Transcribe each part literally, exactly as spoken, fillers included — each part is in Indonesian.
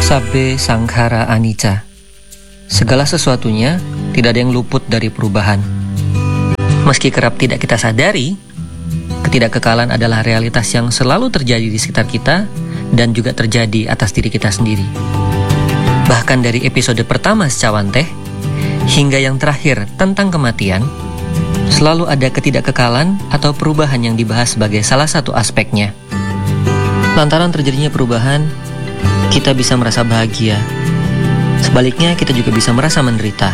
Sabbe Sankhara Anicca. Segala sesuatunya tidak ada yang luput dari perubahan. Meski kerap tidak kita sadari, ketidakkekalan adalah realitas yang selalu terjadi di sekitar kita dan juga terjadi atas diri kita sendiri. Bahkan dari episode pertama Secawanteh hingga yang terakhir tentang kematian, selalu ada ketidakkekalan atau perubahan yang dibahas sebagai salah satu aspeknya. Lantaran terjadinya perubahan, kita bisa merasa bahagia. Sebaliknya, kita juga bisa merasa menderita.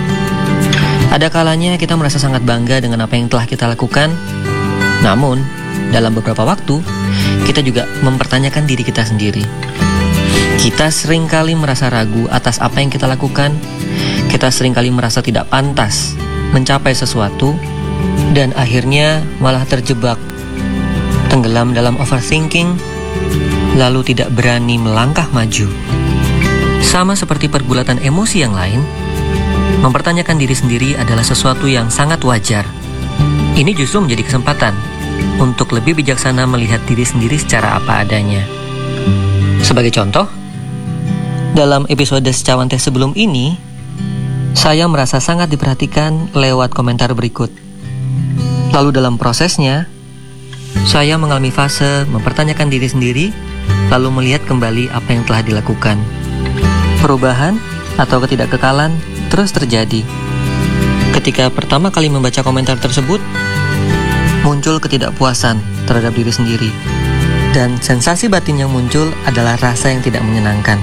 Ada kalanya kita merasa sangat bangga dengan apa yang telah kita lakukan. Namun, dalam beberapa waktu, kita juga mempertanyakan diri kita sendiri. Kita seringkali merasa ragu atas apa yang kita lakukan. Kita seringkali merasa tidak pantas mencapai sesuatu, dan akhirnya malah terjebak, tenggelam dalam overthinking, lalu tidak berani melangkah maju. Sama seperti pergulatan emosi yang lain, mempertanyakan diri sendiri adalah sesuatu yang sangat wajar. Ini justru menjadi kesempatan untuk lebih bijaksana melihat diri sendiri secara apa adanya. Sebagai contoh, dalam episode Secawanteh sebelum ini, saya merasa sangat diperhatikan lewat komentar berikut. Lalu dalam prosesnya, saya mengalami fase mempertanyakan diri sendiri, lalu melihat kembali apa yang telah dilakukan. Perubahan atau ketidakkekalan terus terjadi. Ketika pertama kali membaca komentar tersebut, muncul ketidakpuasan terhadap diri sendiri. Dan sensasi batin yang muncul adalah rasa yang tidak menyenangkan.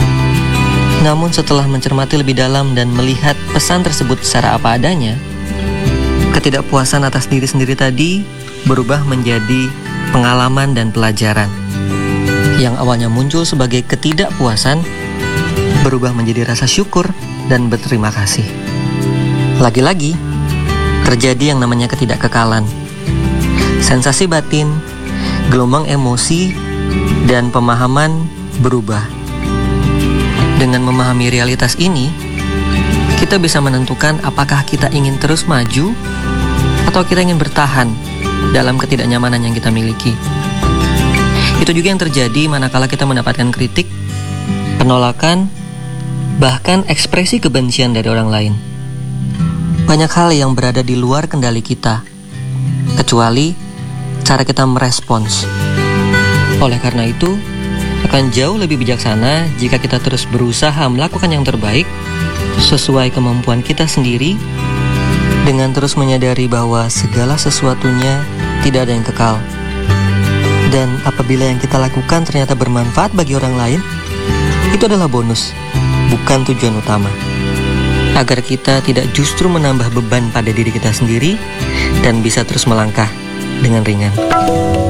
Namun setelah mencermati lebih dalam dan melihat pesan tersebut secara apa adanya, ketidakpuasan atas diri sendiri tadi berubah menjadi pengalaman dan pelajaran. Yang awalnya muncul sebagai ketidakpuasan berubah menjadi rasa syukur dan berterima kasih. Lagi-lagi, terjadi yang namanya ketidakkekalan. Sensasi batin, gelombang emosi, dan pemahaman berubah. Dengan memahami realitas ini, kita bisa menentukan apakah kita ingin terus maju atau kita ingin bertahan dalam ketidaknyamanan yang kita miliki. Itu juga yang terjadi manakala kita mendapatkan kritik, penolakan, bahkan ekspresi kebencian dari orang lain. Banyak hal yang berada di luar kendali kita, kecuali cara kita merespons. Oleh karena itu, akan jauh lebih bijaksana jika kita terus berusaha melakukan yang terbaik sesuai kemampuan kita sendiri, dengan terus menyadari bahwa segala sesuatunya tidak ada yang kekal. Dan apabila yang kita lakukan ternyata bermanfaat bagi orang lain, itu adalah bonus, bukan tujuan utama. Agar kita tidak justru menambah beban pada diri kita sendiri dan bisa terus melangkah dengan ringan.